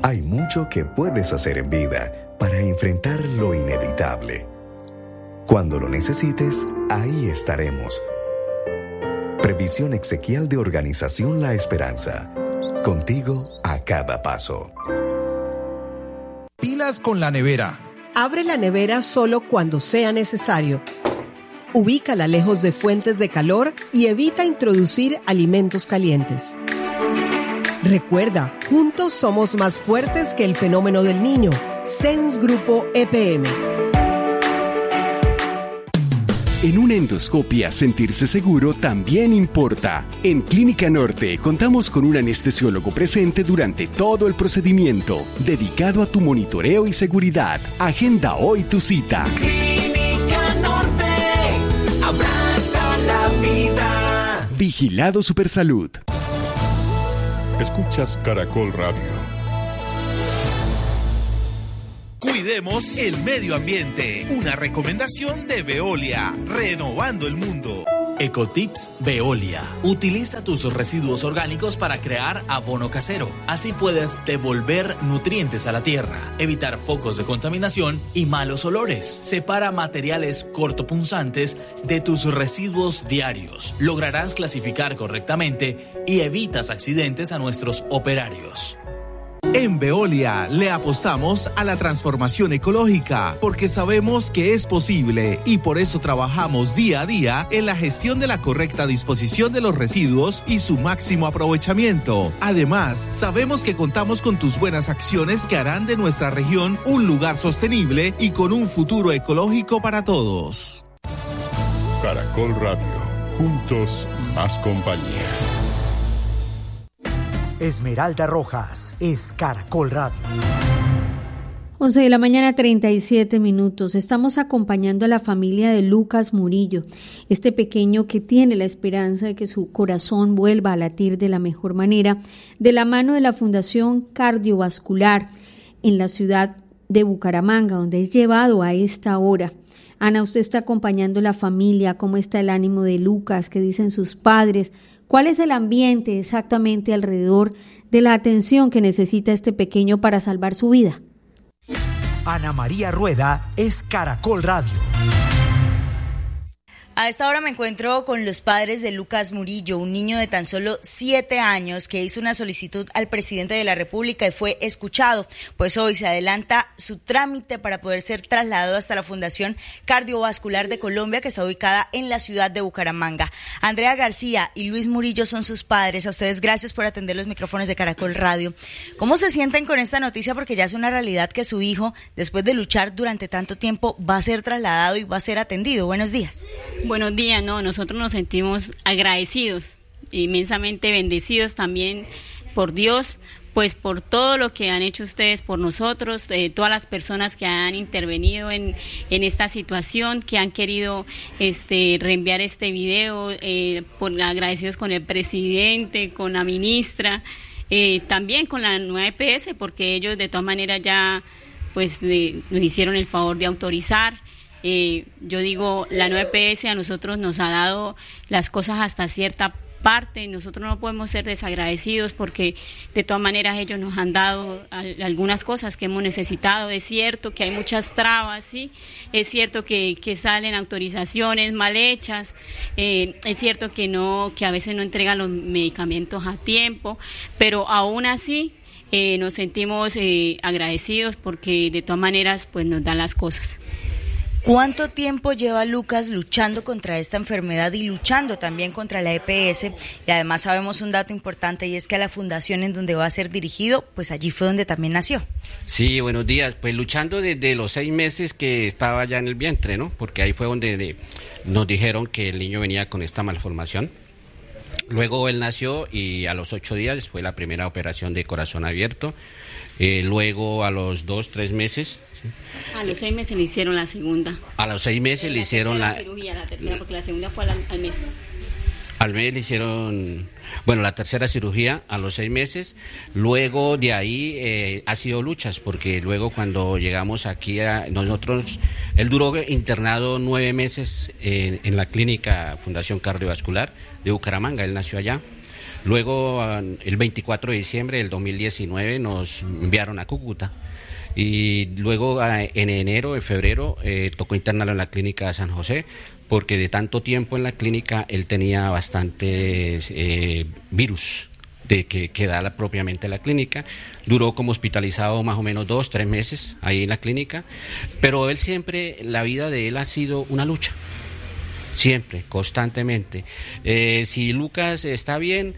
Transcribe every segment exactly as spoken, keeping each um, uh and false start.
Hay mucho que puedes hacer en vida para enfrentar lo inevitable. Cuando lo necesites, ahí estaremos. Previsión exequial de Organización La Esperanza. Contigo a cada paso. Pilas con la nevera. Abre la nevera solo cuando sea necesario. Ubícala lejos de fuentes de calor y evita introducir alimentos calientes. Recuerda, juntos somos más fuertes que el fenómeno del niño. C E N S Grupo E P M. En una endoscopia, sentirse seguro también importa. En Clínica Norte contamos con un anestesiólogo presente durante todo el procedimiento, dedicado a tu monitoreo y seguridad. Agenda hoy tu cita. Clínica Norte, abraza la vida. Vigilado Supersalud. Escuchas Caracol Radio. Cuidemos el medio ambiente. Una recomendación de Veolia. Renovando el mundo. Ecotips Veolia. Utiliza tus residuos orgánicos para crear abono casero. Así puedes devolver nutrientes a la tierra, evitar focos de contaminación y malos olores. Separa materiales cortopunzantes de tus residuos diarios. Lograrás clasificar correctamente y evitas accidentes a nuestros operarios. En Veolia le apostamos a la transformación ecológica porque sabemos que es posible y por eso trabajamos día a día en la gestión de la correcta disposición de los residuos y su máximo aprovechamiento. Además, sabemos que contamos con tus buenas acciones que harán de nuestra región un lugar sostenible y con un futuro ecológico para todos. Caracol Radio. Juntos, más compañía. Esmeralda Rojas es Caracol Radio. once de la mañana, treinta y siete minutos. Estamos acompañando a la familia de Lucas Murillo, este pequeño que tiene la esperanza de que su corazón vuelva a latir de la mejor manera, de la mano de la Fundación Cardiovascular en la ciudad de Bucaramanga, donde es llevado a esta hora. Ana, usted está acompañando a la familia. ¿Cómo está el ánimo de Lucas? ¿Qué dicen sus padres? ¿Cuál es el ambiente exactamente alrededor de la atención que necesita este pequeño para salvar su vida? Ana María Rueda es Caracol Radio. A esta hora me encuentro con los padres de Lucas Murillo, un niño de tan solo siete años que hizo una solicitud al presidente de la República y fue escuchado. Pues hoy se adelanta su trámite para poder ser trasladado hasta la Fundación Cardiovascular de Colombia, que está ubicada en la ciudad de Bucaramanga. Andrea García y Luis Murillo son sus padres. A ustedes gracias por atender los micrófonos de Caracol Radio. ¿Cómo se sienten con esta noticia? Porque ya es una realidad que su hijo, después de luchar durante tanto tiempo, va a ser trasladado y va a ser atendido. Buenos días. Buenos días, no, nosotros nos sentimos agradecidos, inmensamente bendecidos también por Dios, pues por todo lo que han hecho ustedes por nosotros, eh, todas las personas que han intervenido en, en esta situación, que han querido este, reenviar este video, eh, por, agradecidos con el presidente, con la ministra, eh, también con la nueva E P S, porque ellos de todas maneras ya pues eh, nos hicieron el favor de autorizar. Eh, yo digo, la nueva E P S a nosotros nos ha dado las cosas hasta cierta parte, nosotros no podemos ser desagradecidos porque de todas maneras ellos nos han dado al, algunas cosas que hemos necesitado. Es cierto que hay muchas trabas, sí, es cierto que, que salen autorizaciones mal hechas, eh, es cierto que no, que a veces no entregan los medicamentos a tiempo, pero aún así eh, nos sentimos eh, agradecidos porque de todas maneras pues nos dan las cosas. ¿Cuánto tiempo lleva Lucas luchando contra esta enfermedad y luchando también contra la E P S? Y además sabemos un dato importante, y es que a la fundación en donde va a ser dirigido, pues allí fue donde también nació. Sí, buenos días. Pues luchando desde los seis meses que estaba ya en el vientre, ¿no? Porque ahí fue donde nos dijeron que el niño venía con esta malformación. Luego él nació y a los ocho días fue la primera operación de corazón abierto. Eh, luego a los dos, tres meses... A los seis meses le hicieron la segunda. A los seis meses le hicieron la... cirugía, la tercera, porque la segunda fue al, al mes. Al mes le hicieron, bueno, la tercera cirugía a los seis meses. Luego de ahí eh, ha sido luchas, porque luego cuando llegamos aquí, a nosotros, él duró internado nueve meses eh, en la clínica Fundación Cardiovascular de Bucaramanga, él nació allá. Luego, el veinticuatro de diciembre del dos mil diecinueve, nos enviaron a Cúcuta. Y luego, en enero, en febrero, eh, tocó internarlo en la clínica de San José, porque de tanto tiempo en la clínica él tenía bastantes eh, virus de que, que da la, propiamente la clínica. Duró como hospitalizado más o menos dos, tres meses ahí en la clínica, pero él siempre, la vida de él ha sido una lucha. Siempre, constantemente. Eh, si Lucas está bien,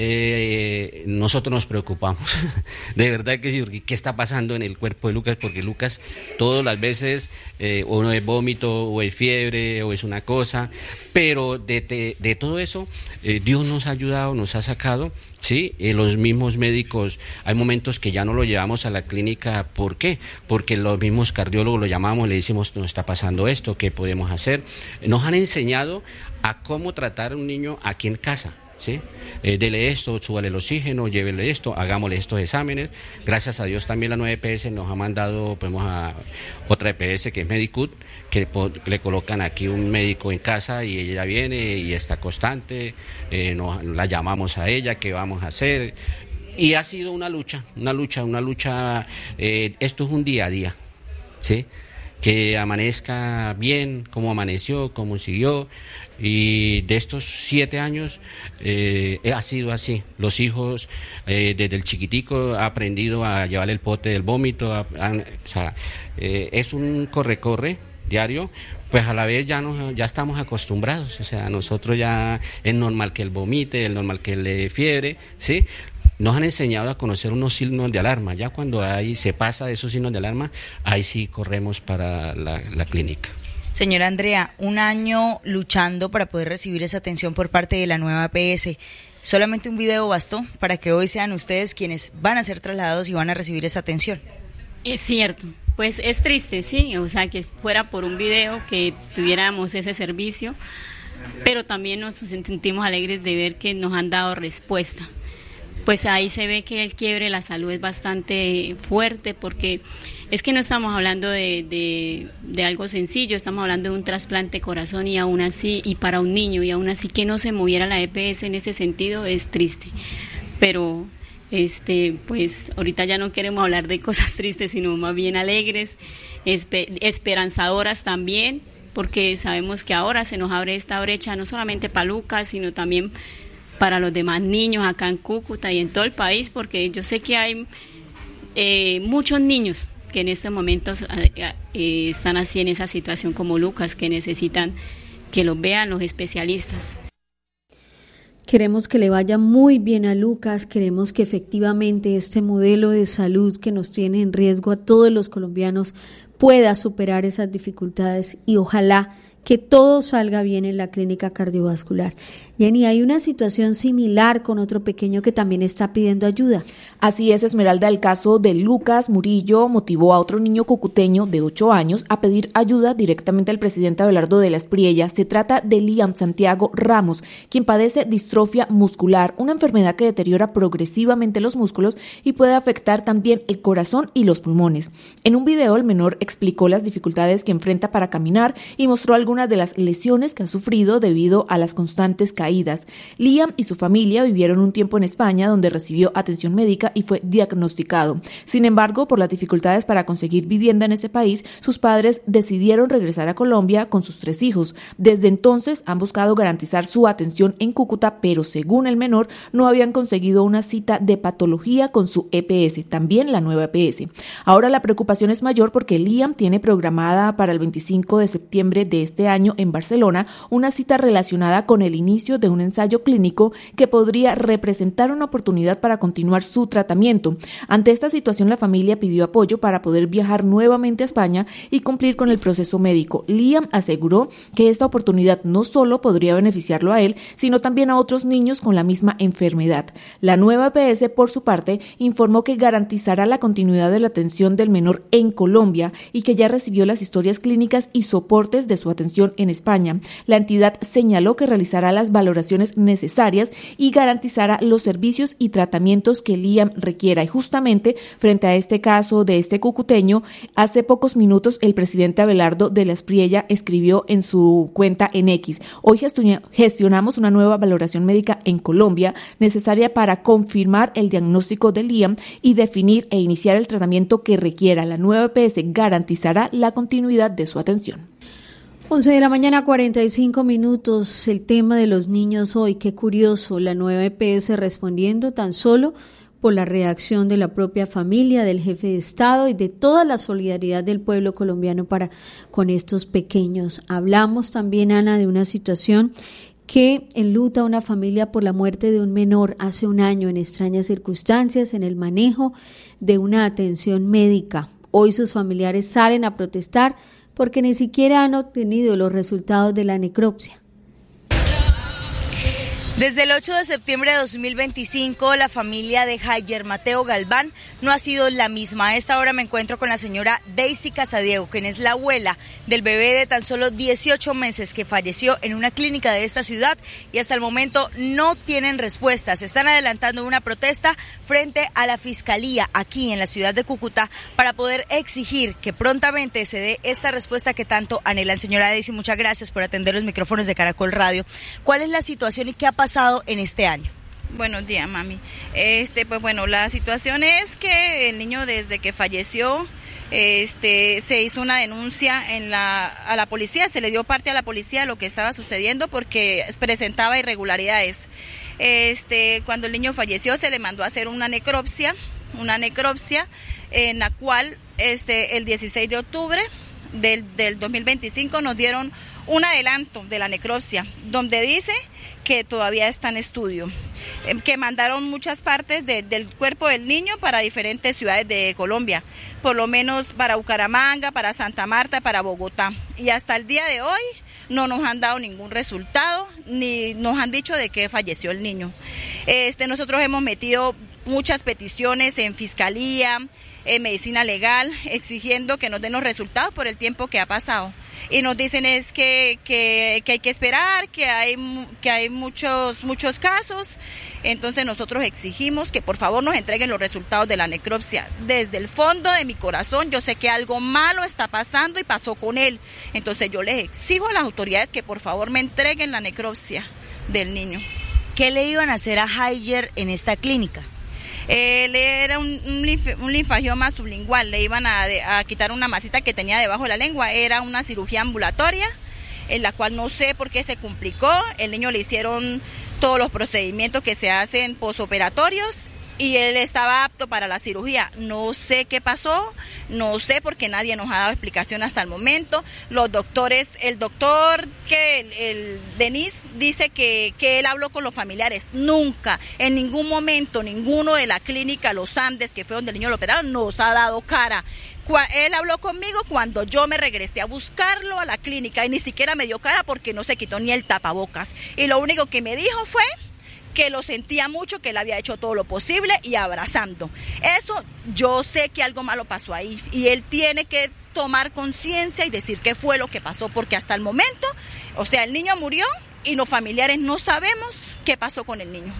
eh, nosotros nos preocupamos. De verdad que sí, ¿qué está pasando en el cuerpo de Lucas? Porque Lucas todas las veces, eh, o no es vómito, o es fiebre, o es una cosa, pero de, de, de todo eso, eh, Dios nos ha ayudado, nos ha sacado. Sí, eh, los mismos médicos, hay momentos que ya no lo llevamos a la clínica. ¿Por qué? Porque los mismos cardiólogos lo llamamos, le decimos, nos está pasando esto, ¿qué podemos hacer? Nos han enseñado a cómo tratar a un niño aquí en casa. ¿Sí? Eh, dele esto, súbale el oxígeno, llévele esto, hagámosle estos exámenes. Gracias a Dios también la nueva E P S nos ha mandado, podemos a otra E P S que es Medicut, que le colocan aquí un médico en casa y ella viene y está constante, eh, nos, la llamamos a ella, ¿qué vamos a hacer? Y ha sido una lucha, una lucha, una lucha, eh, esto es un día a día, ¿sí? Que amanezca bien, como amaneció, como siguió. Y de estos siete años eh, ha sido así. Los hijos eh, desde el chiquitico ha aprendido a llevarle el pote del vómito. A, a, o sea, eh, es un corre-corre diario, pues a la vez ya nos, ya estamos acostumbrados. O sea, nosotros ya es normal que él vomite, es normal que él le fiebre, ¿sí? Nos han enseñado a conocer unos signos de alarma. Ya cuando hay, se pasa de esos signos de alarma, ahí sí corremos para la, la clínica. Señora Andrea, un año luchando para poder recibir esa atención por parte de la nueva E P S. ¿Solamente un video bastó para que hoy sean ustedes quienes van a ser trasladados y van a recibir esa atención? Es cierto, pues es triste, sí, o sea, que fuera por un video que tuviéramos ese servicio, pero también nos sentimos alegres de ver que nos han dado respuesta. Pues ahí se ve que el quiebre de la salud es bastante fuerte, porque es que no estamos hablando de, de, de algo sencillo, estamos hablando de un trasplante de corazón y aún así, y para un niño, y aún así que no se moviera la E P S en ese sentido es triste. Pero este pues ahorita ya no queremos hablar de cosas tristes, sino más bien alegres, espe- esperanzadoras también, porque sabemos que ahora se nos abre esta brecha no solamente para Lucas, sino también para los demás niños acá en Cúcuta y en todo el país, porque yo sé que hay eh, muchos niños que en estos momentos eh, eh, están así en esa situación como Lucas, que necesitan que los vean los especialistas. Queremos que le vaya muy bien a Lucas, queremos que efectivamente este modelo de salud que nos tiene en riesgo a todos los colombianos pueda superar esas dificultades y ojalá que todo salga bien en la clínica cardiovascular. Jenny, hay una situación similar con otro pequeño que también está pidiendo ayuda. Así es, Esmeralda, el caso de Lucas Murillo motivó a otro niño cucuteño de ocho años a pedir ayuda directamente al presidente Abelardo de la Espriella. Se trata de Liam Santiago Ramos, quien padece distrofia muscular, una enfermedad que deteriora progresivamente los músculos y puede afectar también el corazón y los pulmones. En un video, el menor explicó las dificultades que enfrenta para caminar y mostró algunas de las lesiones que ha sufrido debido a las constantes caídas. Liam y su familia vivieron un tiempo en España, donde recibió atención médica y fue diagnosticado. Sin embargo, por las dificultades para conseguir vivienda en ese país, sus padres decidieron regresar a Colombia con sus tres hijos. Desde entonces han buscado garantizar su atención en Cúcuta, pero según el menor, no habían conseguido una cita de patología con su E P S, también la nueva E P S. Ahora la preocupación es mayor porque Liam tiene programada para el veinticinco de septiembre de este año en Barcelona una cita relacionada con el inicio de un ensayo clínico que podría representar una oportunidad para continuar su tratamiento. Ante esta situación, la familia pidió apoyo para poder viajar nuevamente a España y cumplir con el proceso médico. Liam aseguró que esta oportunidad no solo podría beneficiarlo a él, sino también a otros niños con la misma enfermedad. La nueva E P S, por su parte, informó que garantizará la continuidad de la atención del menor en Colombia y que ya recibió las historias clínicas y soportes de su atención en España. La entidad señaló que realizará las valoraciones valoraciones necesarias y garantizará los servicios y tratamientos que el I A M requiera. Y justamente frente a este caso de este cucuteño, hace pocos minutos el presidente Abelardo de la Espriella escribió en su cuenta en X: hoy gestionamos una nueva valoración médica en Colombia necesaria para confirmar el diagnóstico del I A M y definir e iniciar el tratamiento que requiera. La nueva E P S garantizará la continuidad de su atención. once de la mañana, cuarenta y cinco minutos. El tema de los niños hoy, qué curioso, la nueva E P S respondiendo tan solo por la reacción de la propia familia, del jefe de Estado y de toda la solidaridad del pueblo colombiano para con estos pequeños. Hablamos también, Ana, de una situación que enluta a una familia por la muerte de un menor hace un año en extrañas circunstancias en el manejo de una atención médica. Hoy sus familiares salen a protestar porque ni siquiera han obtenido los resultados de la necropsia. Desde el ocho de septiembre de dos mil veinticinco, la familia de Jayer Mateo Galván no ha sido la misma. A esta hora me encuentro con la señora Daisy Casadiego, quien es la abuela del bebé de tan solo dieciocho meses que falleció en una clínica de esta ciudad y hasta el momento no tienen respuestas. Están adelantando una protesta frente a la Fiscalía aquí en la ciudad de Cúcuta para poder exigir que prontamente se dé esta respuesta que tanto anhelan. Señora Daisy, muchas gracias por atender los micrófonos de Caracol Radio. ¿Cuál es la situación y qué ha pasado pasado en este año? Buenos días, mami. Este, pues bueno, la situación es que el niño desde que falleció, este, se hizo una denuncia en la, a la policía, se le dio parte a la policía de lo que estaba sucediendo porque presentaba irregularidades. Este, cuando el niño falleció se le mandó a hacer una necropsia, una necropsia en la cual este, el dieciséis de octubre del, del dos mil veinticinco nos dieron un adelanto de la necropsia, donde dice que todavía está en estudio, que mandaron muchas partes de, del cuerpo del niño para diferentes ciudades de Colombia, por lo menos para Bucaramanga, para Santa Marta, para Bogotá, y hasta el día de hoy no nos han dado ningún resultado, ni nos han dicho de que falleció el niño. Este, nosotros hemos metido muchas peticiones en Fiscalía, en Medicina Legal, exigiendo que nos den los resultados por el tiempo que ha pasado. Y nos dicen es que, que, que hay que esperar, que hay, que hay muchos, muchos casos. Entonces nosotros exigimos que por favor nos entreguen los resultados de la necropsia. Desde el fondo de mi corazón yo sé que algo malo está pasando y pasó con él. Entonces yo les exijo a las autoridades que por favor me entreguen la necropsia del niño. ¿Qué le iban a hacer a Jayer en esta clínica? Él era un, un, linf, un linfangioma sublingual, le iban a, a quitar una masita que tenía debajo de la lengua, era una cirugía ambulatoria, en la cual no sé por qué se complicó, el niño le hicieron todos los procedimientos que se hacen posoperatorios y él estaba apto para la cirugía. No sé qué pasó, no sé porque nadie nos ha dado explicación hasta el momento. Los doctores, el doctor que el, el Denis dice que, que él habló con los familiares. Nunca, en ningún momento, ninguno de la clínica Los Andes, que fue donde el niño lo operaron, nos ha dado cara. Él habló conmigo cuando yo me regresé a buscarlo a la clínica y ni siquiera me dio cara porque no se quitó ni el tapabocas. Y lo único que me dijo fue que lo sentía mucho, que él había hecho todo lo posible y abrazando. Eso, yo sé que algo malo pasó ahí y él tiene que tomar conciencia y decir qué fue lo que pasó, porque hasta el momento, o sea, el niño murió y los familiares no sabemos qué pasó con el niño.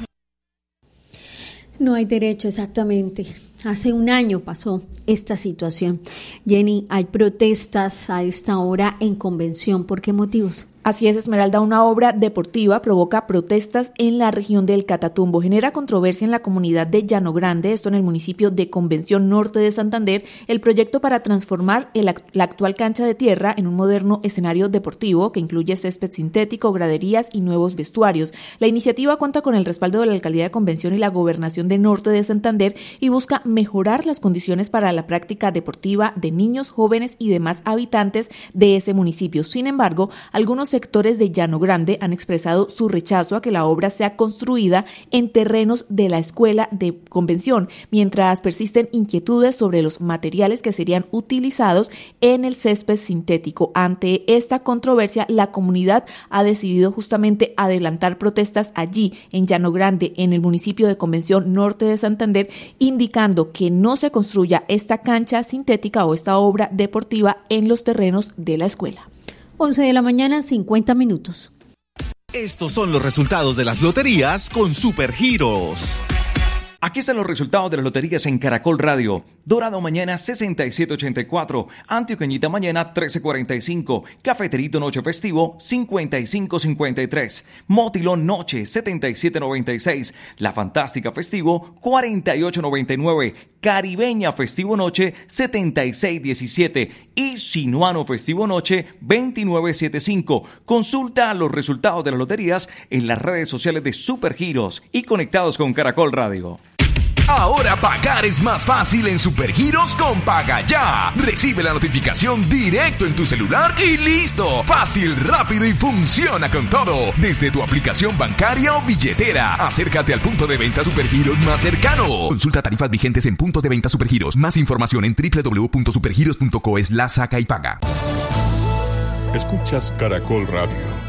No hay derecho, exactamente. Hace un año pasó esta situación. Jenny, hay protestas a esta hora en Convención. ¿Por qué motivos? Así es, Esmeralda, una obra deportiva provoca protestas en la región del Catatumbo. Genera controversia en la comunidad de Llano Grande, esto en el municipio de Convención Norte de Santander, el proyecto para transformar el, la actual cancha de tierra en un moderno escenario deportivo que incluye césped sintético, graderías y nuevos vestuarios. La iniciativa cuenta con el respaldo de la Alcaldía de Convención y la Gobernación de Norte de Santander y busca mejorar las condiciones para la práctica deportiva de niños, jóvenes y demás habitantes de ese municipio. Sin embargo, algunos sectores de Llano Grande han expresado su rechazo a que la obra sea construida en terrenos de la Escuela de Convención, mientras persisten inquietudes sobre los materiales que serían utilizados en el césped sintético. Ante esta controversia, la comunidad ha decidido justamente adelantar protestas allí, en Llano Grande, en el municipio de Convención Norte de Santander, indicando que no se construya esta cancha sintética o esta obra deportiva en los terrenos de la escuela. once de la mañana, cincuenta minutos. Estos son los resultados de las loterías con Supergiros. Aquí están los resultados de las loterías en Caracol Radio. Dorado mañana sesenta y siete ochenta y cuatro, Antioqueñita mañana trece cuarenta y cinco, Cafeterito Noche Festivo cincuenta y cinco cincuenta y tres, Motilón Noche setenta y siete noventa y seis, La Fantástica Festivo cuarenta y ocho noventa y nueve, Caribeña Festivo Noche setenta y seis diecisiete y Sinuano Festivo Noche veintinueve setenta y cinco. Consulta los resultados de las loterías en las redes sociales de Supergiros y conectados con Caracol Radio. Ahora pagar es más fácil en Supergiros con Paga Ya. Recibe la notificación directo en tu celular y listo. Fácil, rápido y funciona con todo. Desde tu aplicación bancaria o billetera. Acércate al punto de venta Supergiros más cercano. Consulta tarifas vigentes en puntos de venta Supergiros. Más información en doble u doble u doble u punto supergiros punto co slash saca y paga. Escuchas Caracol Radio.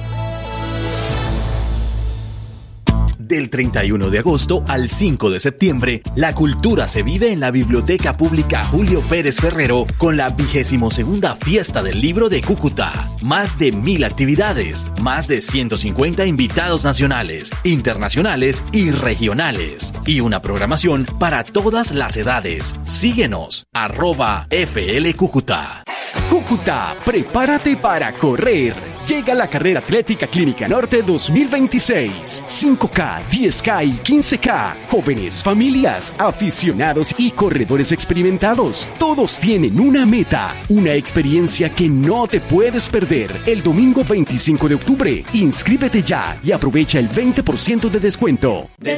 Del treinta y uno de agosto al cinco de septiembre, la cultura se vive en la Biblioteca Pública Julio Pérez Ferrero con la vigésimo segunda Fiesta del Libro de Cúcuta. Más de mil actividades, más de ciento cincuenta invitados nacionales, internacionales y regionales. Y una programación para todas las edades. Síguenos, arroba F L Cúcuta. Cúcuta, prepárate para correr. Llega la carrera atlética Clínica Norte dos mil veintiséis. cinco K, diez K y quince K. Jóvenes, familias, aficionados y corredores experimentados. Todos tienen una meta, una experiencia que no te puedes perder. El domingo veinticinco de octubre. Inscríbete ya y aprovecha el veinte por ciento de descuento.